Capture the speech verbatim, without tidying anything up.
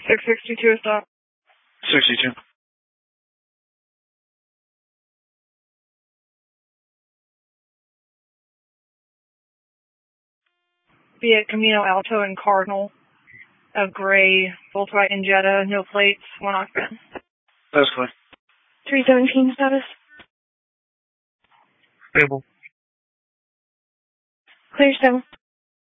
six sixty-two is stop. sixty-two. Be at Camino Alto and Cardinal. A gray Volkswagen Jetta, no plates, one occupant. That's clear. three seventeen status. Stable. Clear stable.